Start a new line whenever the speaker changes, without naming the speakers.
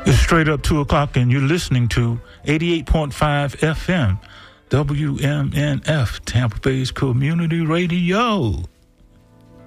It's straight up 2 o'clock, and you're listening to 88.5 FM, WMNF, Tampa Bay's Community Radio.